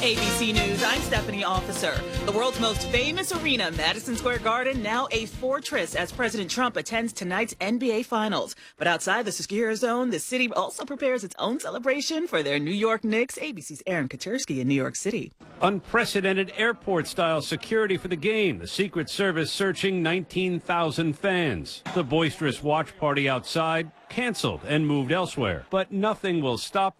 ABC News, I'm Stephanie Officer. The world's most famous arena, Madison Square Garden, now a fortress as President Trump attends tonight's NBA Finals. But outside the secure zone, the city also prepares its own celebration for their New York Knicks. ABC's Aaron Katersky in New York City. Unprecedented airport-style security for the game. The Secret Service searching 19,000 fans. The boisterous watch party outside canceled and moved elsewhere. But nothing will stop